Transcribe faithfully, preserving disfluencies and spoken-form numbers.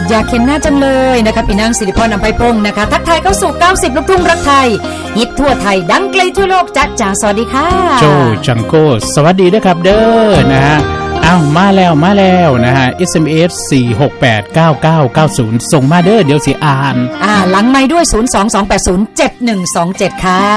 อยากเห็นหน้าจังเลยนะคะพี่นางสิริพรอำไพพงศ์นะคะทักทายเข้าสู่เก้าสิบลูกทุ่งรักไทยฮิตทั่วไทยดังไกลทั่วโลกจ๊ะจ๋าสวัสดีค่ะโจจังโก้สวัสดีด้วยครับเด้อนะฮะอ้าวมาแล้วมาแล้วนะฮะ เอส เอ็ม เอส สี่ หก แปด เก้า เก้า เก้า ศูนย์ส่งมาเด้อเดี๋ยวสิอ่านอ่าหลังไมค์ด้วยศูนย์ สอง สอง แปด ศูนย์ เจ็ด หนึ่ง สอง เจ็ดค่ะ